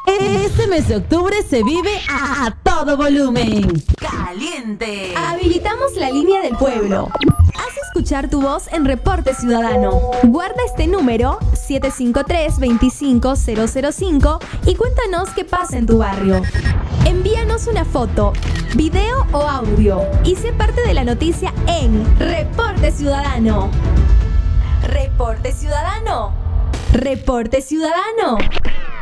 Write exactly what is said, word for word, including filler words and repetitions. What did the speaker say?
Este mes de octubre se vive a todo volumen. Caliente. Habilitamos la línea del pueblo. Haz escuchar tu voz en Reporte Ciudadano. Guarda este número siete cinco tres, dos cinco cero cero cinco y cuéntanos qué pasa en tu barrio. Envíanos una foto, video o audio y sé parte de la noticia en Reporte Ciudadano. Reporte Ciudadano. Reporte Ciudadano.